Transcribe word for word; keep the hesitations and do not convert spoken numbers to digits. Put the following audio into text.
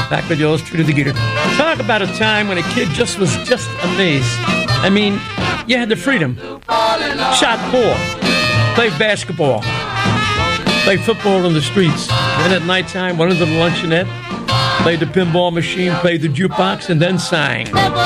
Back with yours truly, the Gator. Talk about a time when a kid just was just amazed. I mean, you had the freedom. Shot poor. Played basketball. Played football on the streets. Then at nighttime, went into the luncheonette. Played the pinball machine, played the jukebox, and then sang.